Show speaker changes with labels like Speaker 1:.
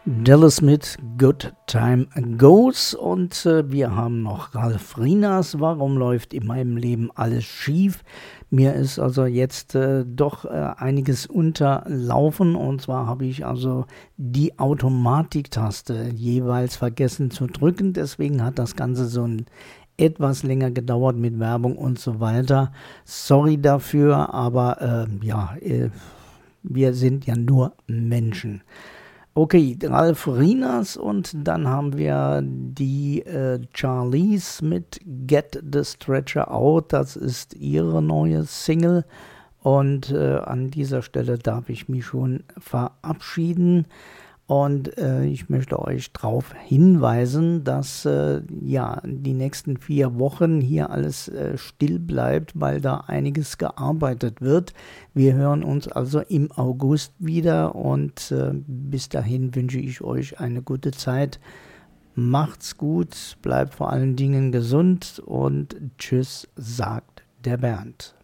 Speaker 1: Dallas mit Good Time Goes und wir haben noch Ralf Rinas. Warum läuft in meinem Leben alles schief? Mir ist also jetzt doch einiges unterlaufen, und zwar habe ich also die Automatiktaste jeweils vergessen zu drücken. Deswegen hat das Ganze so etwas länger gedauert mit Werbung und so weiter. Sorry dafür, aber wir sind ja nur Menschen. Okay, Ralf Rinas, und dann haben wir die Charlize mit Get the Stretcher Out. Das ist ihre neue Single, und an dieser Stelle darf ich mich schon verabschieden. Und ich möchte euch darauf hinweisen, dass die nächsten 4 Wochen hier alles still bleibt, weil da einiges gearbeitet wird. Wir hören uns also im August wieder, und bis dahin wünsche ich euch eine gute Zeit. Macht's gut, bleibt vor allen Dingen gesund, und tschüss, sagt der Bernd.